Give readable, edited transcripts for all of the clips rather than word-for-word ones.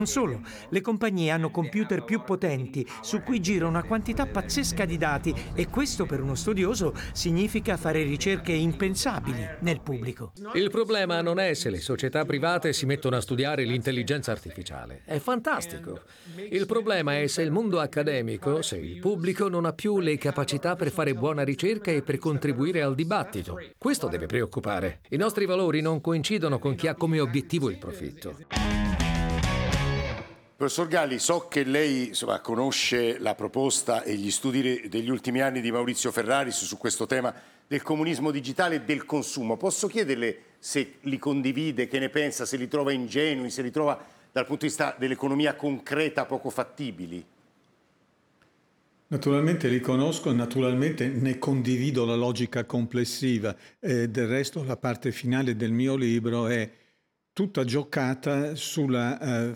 Non solo, le compagnie hanno computer più potenti su cui gira una quantità pazzesca di dati e questo per uno studioso significa fare ricerche impensabili nel pubblico. Il problema non è se le società private si mettono a studiare l'intelligenza artificiale. È fantastico. Il problema è se il mondo accademico, se il pubblico non ha più le capacità per fare buona ricerca e per contribuire al dibattito. Questo deve preoccupare. I nostri valori non coincidono con chi ha come obiettivo il profitto. Professor Galli, so che lei conosce la proposta e gli studi degli ultimi anni di Maurizio Ferraris su questo tema del comunismo digitale e del consumo. Posso chiederle se li condivide, che ne pensa, se li trova ingenui, se li trova dal punto di vista dell'economia concreta poco fattibili? Naturalmente li conosco, naturalmente ne condivido la logica complessiva. Del resto la parte finale del mio libro è tutta giocata sulla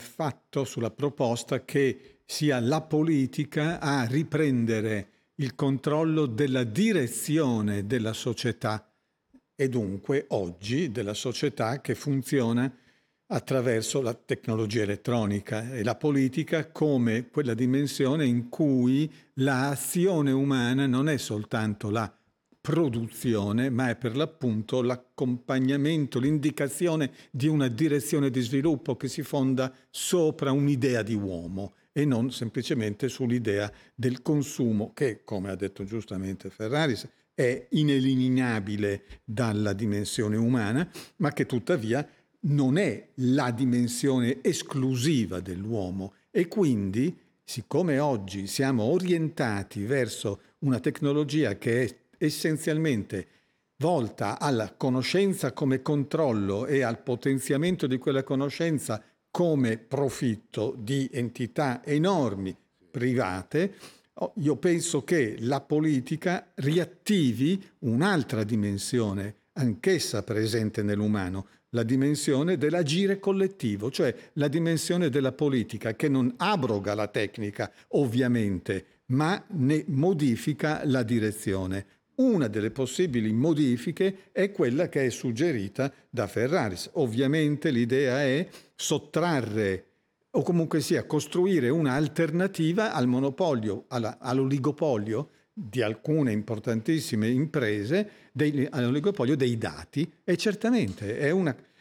proposta che sia la politica a riprendere il controllo della direzione della società e dunque oggi della società che funziona attraverso la tecnologia elettronica e la politica come quella dimensione in cui l'azione umana non è soltanto la produzione, ma è per l'appunto l'accompagnamento, l'indicazione di una direzione di sviluppo che si fonda sopra un'idea di uomo e non semplicemente sull'idea del consumo che, come ha detto giustamente Ferraris, è ineliminabile dalla dimensione umana, ma che tuttavia non è la dimensione esclusiva dell'uomo e quindi, siccome oggi siamo orientati verso una tecnologia che è essenzialmente volta alla conoscenza come controllo e al potenziamento di quella conoscenza come profitto di entità enormi private, io penso che la politica riattivi un'altra dimensione, anch'essa presente nell'umano, la dimensione dell'agire collettivo, cioè la dimensione della politica che non abroga la tecnica, ovviamente, ma ne modifica la direzione. Una delle possibili modifiche è quella che è suggerita da Ferraris. Ovviamente l'idea è sottrarre o comunque sia costruire un'alternativa al monopolio, all'oligopolio di alcune importantissime imprese, all'oligopolio dei dati e certamente è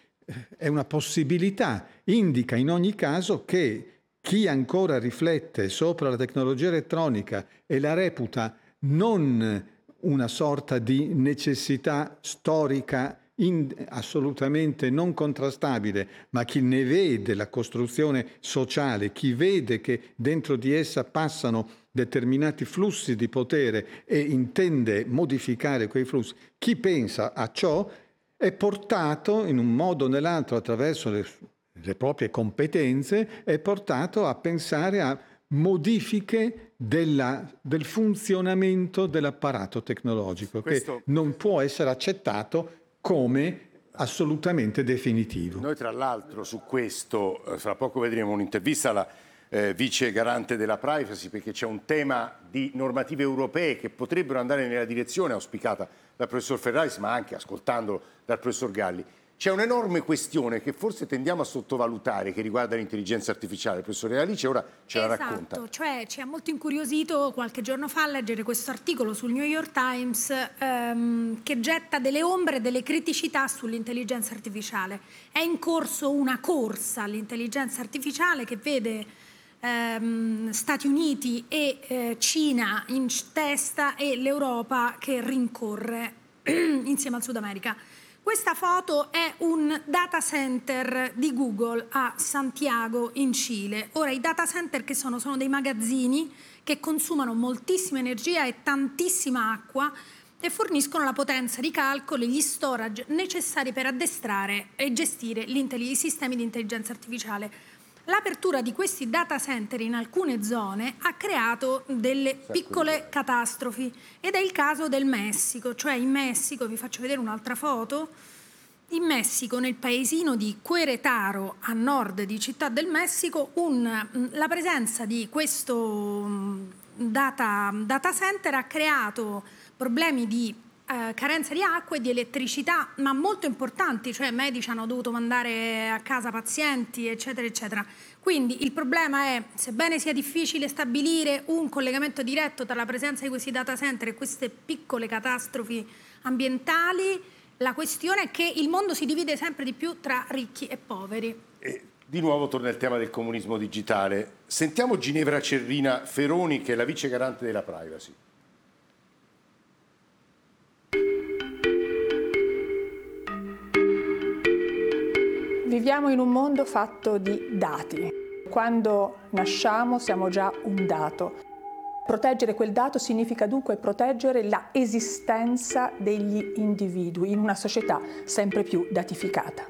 una possibilità. Indica in ogni caso che chi ancora riflette sopra la tecnologia elettronica e la reputa non una sorta di necessità storica assolutamente non contrastabile, ma chi ne vede la costruzione sociale, chi vede che dentro di essa passano determinati flussi di potere e intende modificare quei flussi, chi pensa a ciò è portato in un modo o nell'altro attraverso le proprie competenze, è portato a pensare a modifiche del funzionamento dell'apparato tecnologico che non può essere accettato come assolutamente definitivo. Noi tra l'altro su questo, fra poco vedremo un'intervista alla vice garante della privacy, perché c'è un tema di normative europee che potrebbero andare nella direzione auspicata dal professor Ferraris, ma anche ascoltandolo dal professor Galli. C'è un'enorme questione che forse tendiamo a sottovalutare che riguarda l'intelligenza artificiale. Il professore Alice ora ce la racconta. Esatto, cioè ci ha molto incuriosito qualche giorno fa a leggere questo articolo sul New York Times che getta delle ombre e delle criticità sull'intelligenza artificiale. È in corso una corsa all'intelligenza artificiale che vede Stati Uniti e Cina in testa e l'Europa che rincorre insieme al Sud America. Questa foto è un data center di Google a Santiago in Cile. Ora i data center che sono dei magazzini che consumano moltissima energia e tantissima acqua e forniscono la potenza di calcolo e gli storage necessari per addestrare e gestire i sistemi di intelligenza artificiale. L'apertura di questi data center in alcune zone ha creato delle piccole catastrofi ed è il caso del Messico, cioè in Messico, vi faccio vedere un'altra foto, in Messico, nel paesino di Querétaro, a nord di Città del Messico, la presenza di questo data center ha creato problemi di carenza di acqua e di elettricità, ma molto importanti, cioè medici hanno dovuto mandare a casa pazienti, eccetera, eccetera. Quindi il problema è, sebbene sia difficile stabilire un collegamento diretto tra la presenza di questi data center e queste piccole catastrofi ambientali, la questione è che il mondo si divide sempre di più tra ricchi e poveri. E di nuovo torna il tema del comunismo digitale. Sentiamo Ginevra Cerrina Feroni, che è la vice garante della privacy. Viviamo in un mondo fatto di dati. Quando nasciamo siamo già un dato. Proteggere quel dato significa dunque proteggere la esistenza degli individui in una società sempre più datificata.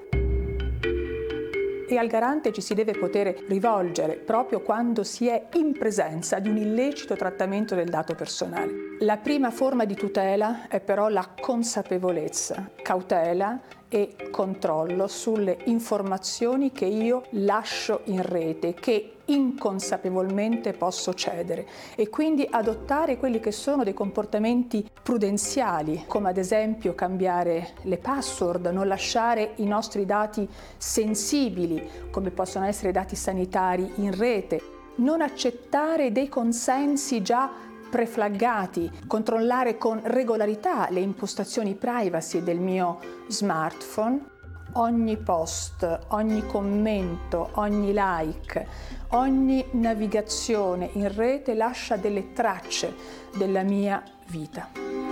E al garante ci si deve poter rivolgere proprio quando si è in presenza di un illecito trattamento del dato personale. La prima forma di tutela è però la consapevolezza, cautela e controllo sulle informazioni che io lascio in rete, che inconsapevolmente posso cedere, e quindi adottare quelli che sono dei comportamenti prudenziali, come ad esempio cambiare le password, non lasciare i nostri dati sensibili, come possono essere i dati sanitari, in rete, non accettare dei consensi già preflaggati, controllare con regolarità le impostazioni privacy del mio smartphone. Ogni post, ogni commento, ogni like, ogni navigazione in rete lascia delle tracce della mia vita.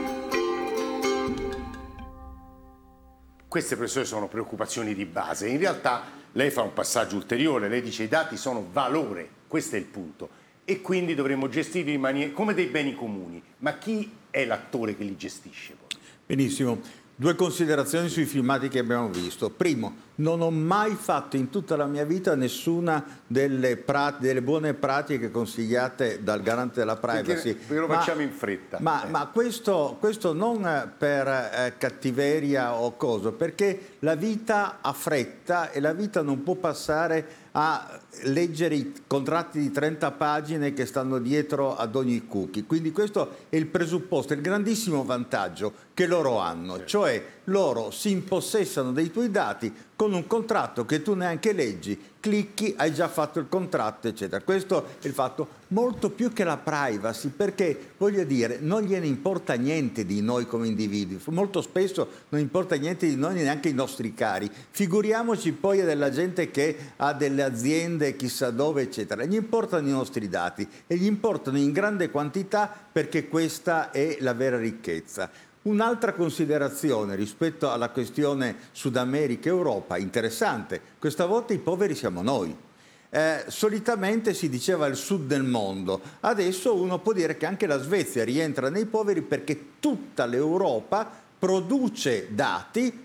Queste, professore, sono preoccupazioni di base. In realtà lei fa un passaggio ulteriore, lei dice i dati sono valore, questo è il punto, e quindi dovremmo gestirli come dei beni comuni. Ma chi è l'attore che li gestisce? Benissimo. Due considerazioni sui filmati che abbiamo visto. Primo, non ho mai fatto in tutta la mia vita nessuna delle buone pratiche consigliate dal garante della privacy. Perché lo facciamo in fretta. Ma questo non per cattiveria o cosa, perché la vita ha fretta e la vita non può passare a leggere i contratti di 30 pagine che stanno dietro ad ogni cookie. Quindi questo è il presupposto, il grandissimo vantaggio che loro hanno, cioè loro si impossessano dei tuoi dati con un contratto che tu neanche leggi, clicchi, hai già fatto il contratto, eccetera. Questo è il fatto, molto più che la privacy, perché, voglio dire, non gliene importa niente di noi come individui, molto spesso non importa niente di noi neanche i nostri cari, figuriamoci poi della gente che ha delle aziende chissà dove, eccetera. Gli importano i nostri dati e gli importano in grande quantità, perché questa è la vera ricchezza. Un'altra considerazione rispetto alla questione Sud America e Europa, interessante, questa volta i poveri siamo noi. Solitamente si diceva il sud del mondo, adesso uno può dire che anche la Svezia rientra nei poveri, perché tutta l'Europa produce dati,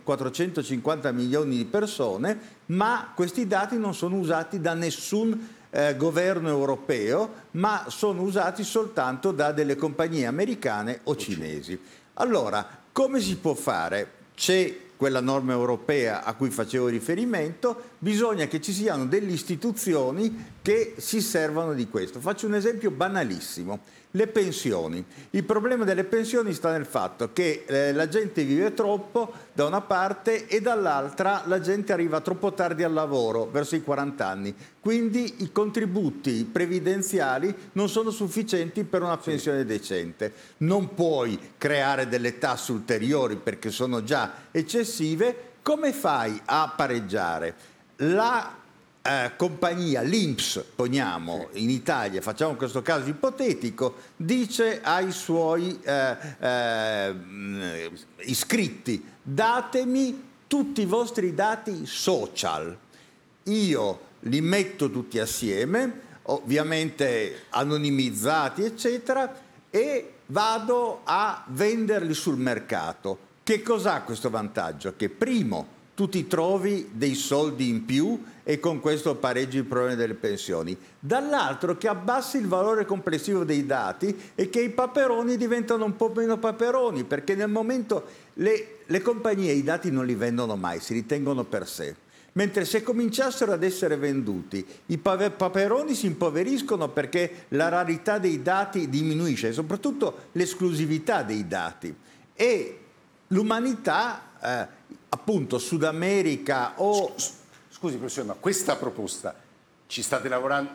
450 milioni di persone, ma questi dati non sono usati da nessun governo europeo, ma sono usati soltanto da delle compagnie americane o cinesi. Allora, come si può fare? C'è quella norma europea a cui facevo riferimento, bisogna che ci siano delle istituzioni che si servano di questo. Faccio un esempio banalissimo. Le pensioni. Il problema delle pensioni sta nel fatto che la gente vive troppo da una parte e dall'altra la gente arriva troppo tardi al lavoro, verso i 40 anni. Quindi i contributi previdenziali non sono sufficienti per una pensione decente. Non puoi creare delle tasse ulteriori perché sono già eccessive. Come fai a pareggiare? La compagnia, l'INPS, poniamo, in Italia, facciamo questo caso ipotetico, dice ai suoi iscritti: datemi tutti i vostri dati social. Io li metto tutti assieme, ovviamente anonimizzati, eccetera, e vado a venderli sul mercato. Che cos'ha questo vantaggio? Che primo, tu ti trovi dei soldi in più e con questo pareggi il problema delle pensioni. Dall'altro, che abbassi il valore complessivo dei dati e che i paperoni diventano un po' meno paperoni, perché nel momento le compagnie i dati non li vendono mai, si ritengono per sé. Mentre se cominciassero ad essere venduti, i paperoni si impoveriscono perché la rarità dei dati diminuisce, soprattutto l'esclusività dei dati. E l'umanità, appunto Sud America o... Scusi professore, ma questa proposta Ci state lavorando?